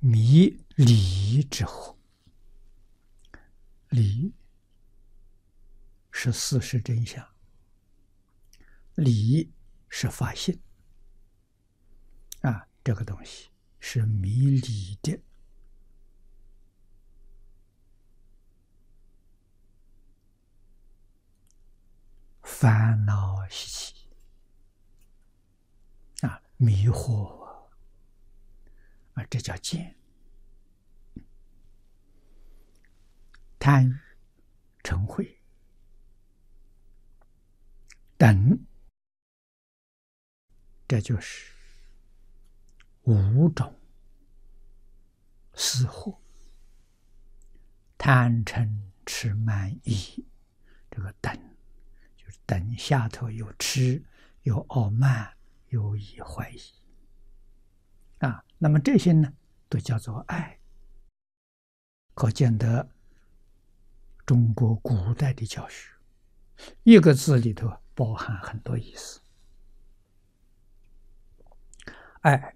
迷理之惑。理是事实真相，理是发现啊，这个东西是迷理的烦恼习气啊，迷惑啊，这叫见。贪欲、嗔恚等，这就是五种私惑。贪嗔痴慢疑，这个等就是等下头有痴、有傲慢、有疑怀疑啊。那么这些呢，都叫做爱。可见得中国古代的教学，一个字里头包含很多意思。爱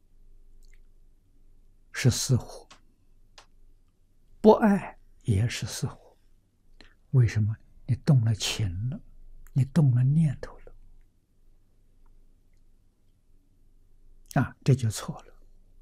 是私惑，不爱也是私惑。为什么？你动了情了，你动了念头了啊，这就错了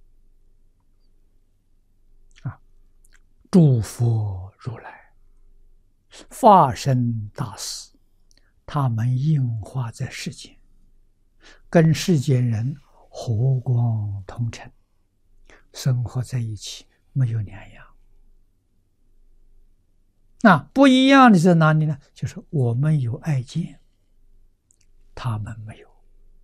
啊！诸佛如来化身大士，他们应化在世间，跟世间人和光同尘，生活在一起，没有两样。那不一样的在哪里呢？就是我们有爱见，他们没有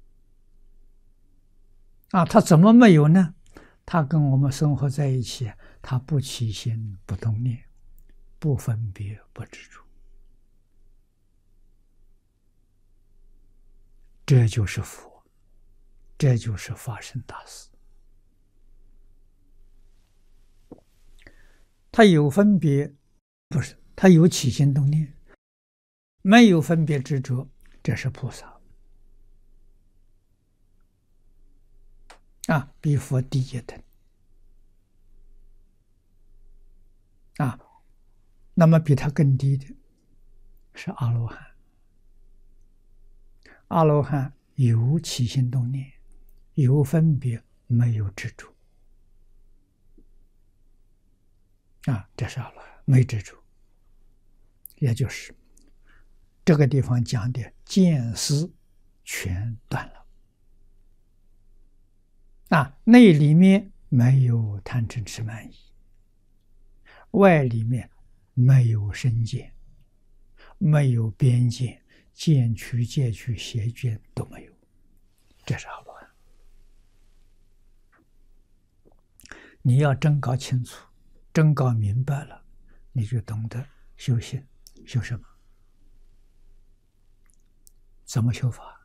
啊。他怎么没有呢？他跟我们生活在一起，他不起心不动念，不分别不执着，这就是佛，这就是法身大士。他有分别，不是他有起心动念，没有分别执着，这是菩萨啊，比佛低一等啊。那么比他更低的是阿罗汉。阿罗汉有起心动念，有分别，没有执着啊，这是阿罗汉，没执着。也就是这个地方讲的见思全断了啊，内里面没有贪嗔痴慢疑，外里面没有身见，没有边界，见取戒取邪见都没有，这是阿罗汉。你要真搞清楚，真搞明白了，你就懂得修行。修什么？怎么修法？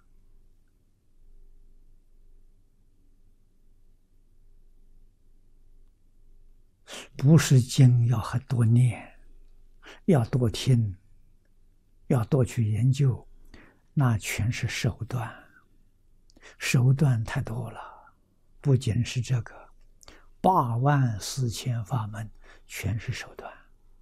不是经要很多念，要多听，要多去研究，那全是手段，手段太多了。不仅是这个84000法门，全是手段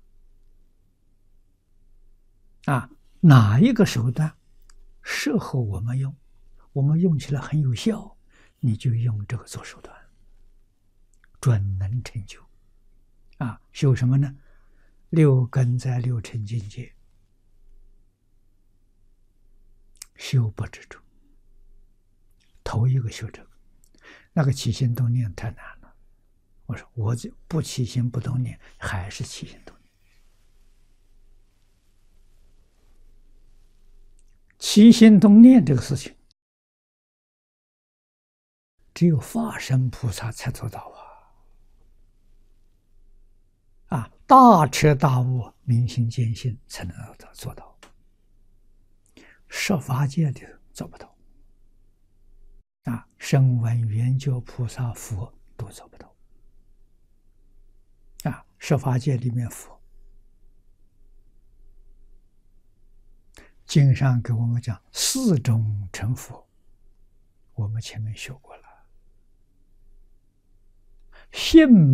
啊！哪一个手段适合我们用，我们用起来很有效，你就用这个做手段，准能成就啊！修什么呢？6根在6尘境界，修不执着。头一个修这个，那个起心动念太难了。我说我就不起心不动念，还是起心动念。起心动念这个事情，只有法身菩萨才做到啊！大彻大悟、明心见性才能做到，十法界的做不到啊！声闻缘觉菩萨佛都做不到啊！十法界里面佛，经上给我们讲4种成佛，我们前面学过了。 信